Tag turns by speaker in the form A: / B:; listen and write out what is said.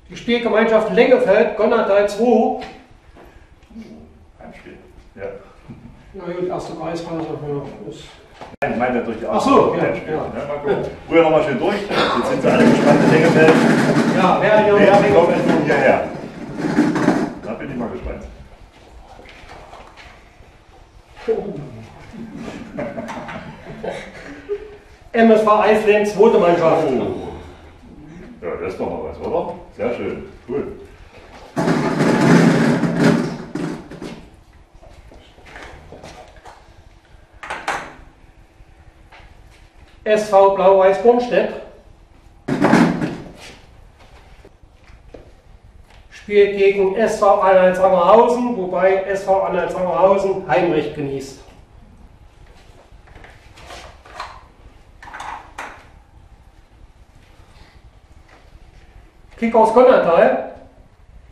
A: Die Spielgemeinschaft Lengefeld, Gonnertal 2.
B: Heimspiel. Ja.
A: Na gut, erste Kreisphase. Ja,
B: Nein, ich meine durch die
A: Ach so, ja,
B: Heimspiel.
A: ja.
B: Ja, mal gucken. Früher nochmal schön durch. Jetzt sind sie alle gespannt in Lengefeld.
A: ja, wer
B: Wer kommt denn nun hierher? Da bin ich mal gespannt.
A: MSV Eisleben, zweite Mannschaft.
B: Oh. Ja, das ist doch mal was, oder? Sehr schön. Cool.
A: SV Blau-Weiß Bornstedt spielt gegen SV Anhalt-Sangerhausen, wobei SV Anhalt-Sangerhausen Heimrecht genießt. Kick aus Gonnertal.